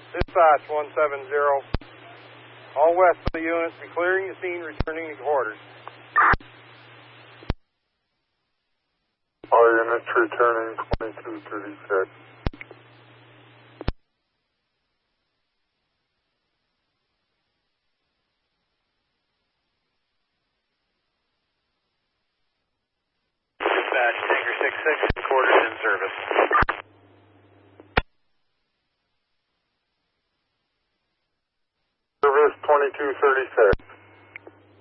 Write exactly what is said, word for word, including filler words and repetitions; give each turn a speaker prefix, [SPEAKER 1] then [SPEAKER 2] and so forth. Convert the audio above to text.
[SPEAKER 1] Dispatch one seven zero. All west of the units, be clearing the scene, returning to quarters.
[SPEAKER 2] All units returning twenty-two thirty-six.
[SPEAKER 3] Dispatch, Tanker six six, quarters in service.
[SPEAKER 2] Service twenty-two thirty-six.